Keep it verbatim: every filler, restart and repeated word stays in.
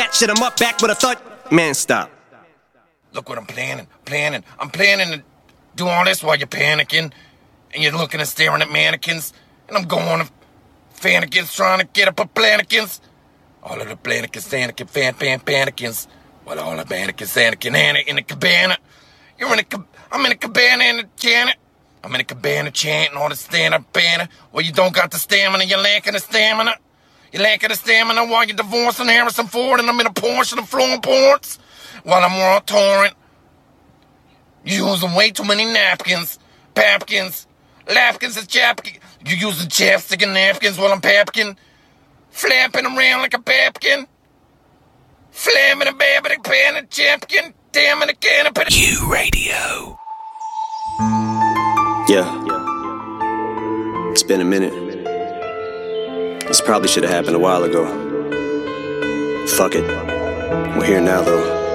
that shit, I'm up back with a thud. Man, stop. Look what I'm planning, planning. I'm planning to do all this while you're panicking. And you're looking and staring at mannequins. And I'm going to fannikins trying to get up a plannikins. All of the plannikins, fannikin, fan, fan, pannikins. Well, all the mannequins, fannikin, Anna in the cabana. You're in a cabana. I'm in a cabana in a Janet. I'm in a cabana chanting all the stand-up banner. Well, you don't got the stamina, you're lacking the stamina. You're lacking the stamina while you're divorcing Harrison Ford and I'm in a Porsche and flowing ports. While I'm on torrent. You're using way too many napkins. Papkins. Lapkins and chapkins. You're using chapstick and napkins while I'm papkin. Flapping around like a papkin. Flamming a babbing pan and champkin. Damn it, a can of You Radio. Yeah. It's been a minute. This probably should have happened a while ago. Fuck it. We're here now, though.